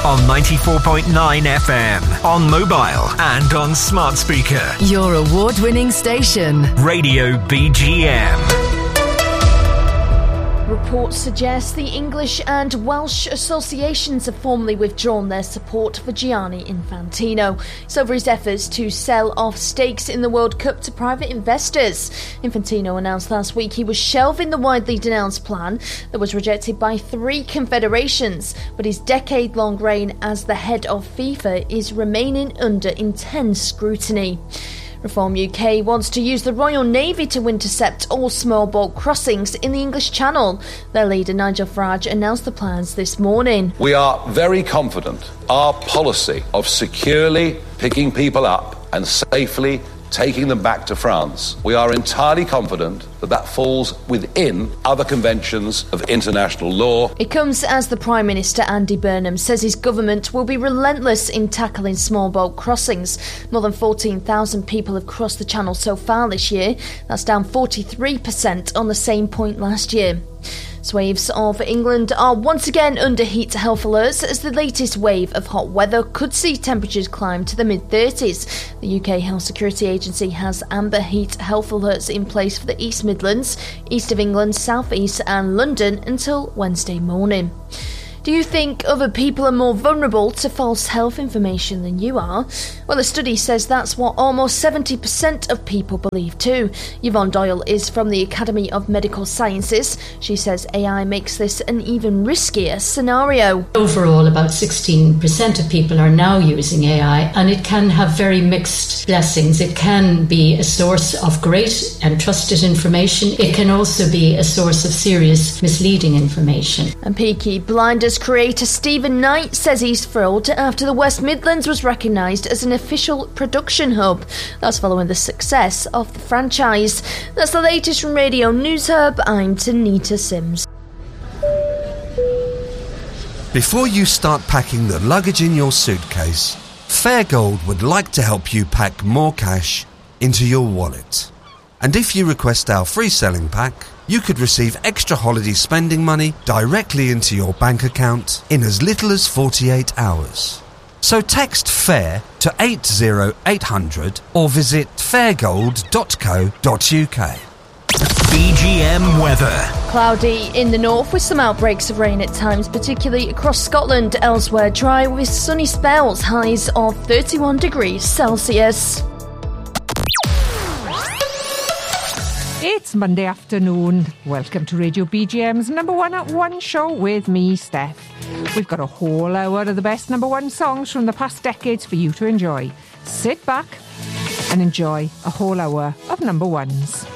on 94.9 FM, on mobile and on smart speaker. Your award-winning station. Radio BGM. Reports suggest the English and Welsh associations have formally withdrawn their support for Gianni Infantino. It's over his efforts to sell off stakes in the World Cup to private investors. Infantino announced last week he was shelving the widely denounced plan that was rejected by 3 confederations, but his decade-long reign as the head of FIFA is remaining under intense scrutiny. Reform UK wants to use the Royal Navy to intercept all small boat crossings in the English Channel. Their leader Nigel Farage announced the plans this morning. We are very confident our policy of securely picking people up and safely taking them back to France, we are entirely confident that falls within other conventions of international law. It comes as the Prime Minister Andy Burnham says his government will be relentless in tackling small boat crossings. More than 14,000 people have crossed the Channel so far this year. That's down 43% on the same point last year. Swathes of England are once again under heat health alerts as the latest wave of hot weather could see temperatures climb to the mid-30s. The UK Health Security Agency has amber heat health alerts in place for the East Midlands, East of England, South East and London until Wednesday morning. Do you think other people are more vulnerable to false health information than you are? Well, a study says that's what almost 70% of people believe too. Yvonne Doyle is from the Academy of Medical Sciences. She says AI makes this an even riskier scenario. Overall, about 16% of people are now using AI, and it can have very mixed blessings. It can be a source of great and trusted information. It can also be a source of serious misleading information. And Peaky Blinders creator Stephen Knight says he's thrilled after the West Midlands was recognised as an official production hub. That's following the success of the franchise. That's the latest from Radio News Hub. I'm Tanita Sims. Before you start packing the luggage in your suitcase, Fairgold would like to help you pack more cash into your wallet. And if you request our free selling pack, you could receive extra holiday spending money directly into your bank account in as little as 48 hours. So text FAIR to 80800 or visit fairgold.co.uk. BGM weather. Cloudy in the north with some outbreaks of rain at times, particularly across Scotland. Elsewhere dry with sunny spells, highs of 31 degrees Celsius. It's Monday afternoon. Welcome to Radio BGM's number 1 at 1 show with me, Steph. We've got a whole hour of the best number 1 songs from the past decades for you to enjoy. Sit back and enjoy a whole hour of number 1s.